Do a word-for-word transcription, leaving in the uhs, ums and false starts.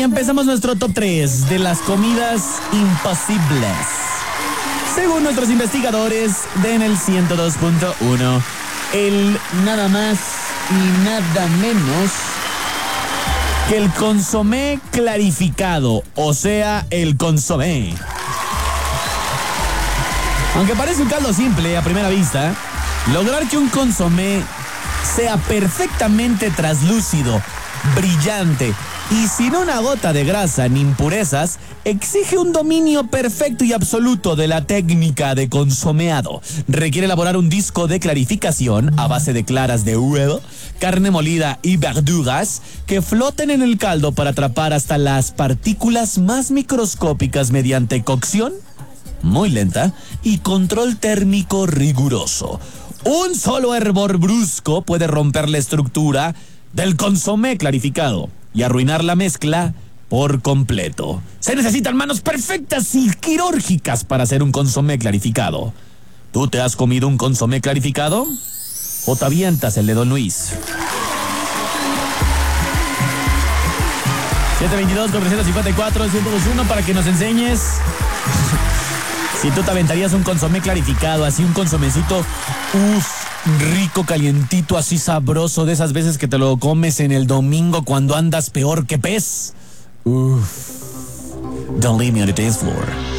Y empezamos nuestro top tres de las comidas imposibles. Según nuestros investigadores de en el ciento dos punto uno, el nada más y nada menos que el consomé clarificado, o sea, el consomé. Aunque parece un caldo simple a primera vista, lograr que un consomé sea perfectamente traslúcido, brillante y sin una gota de grasa ni impurezas, exige un dominio perfecto y absoluto de la técnica de consomeado. Requiere elaborar un disco de clarificación a base de claras de huevo, carne molida y verduras que floten en el caldo para atrapar hasta las partículas más microscópicas mediante cocción muy lenta y control térmico riguroso. Un solo hervor brusco puede romper la estructura del consomé clarificado y arruinar la mezcla por completo. Se necesitan manos perfectas y quirúrgicas para hacer un consomé clarificado. ¿Tú te has comido un consomé clarificado? ¿O te avientas el de Don Luis? siete veintidós, trescientos cincuenta y cuatro, ciento veintiuno para que nos enseñes si tú te aventarías un consomé clarificado, así un consomecito, uff, rico, calientito, así sabroso, de esas veces que te lo comes en el domingo cuando andas peor que pez. Uff. Don't leave me on the dance floor.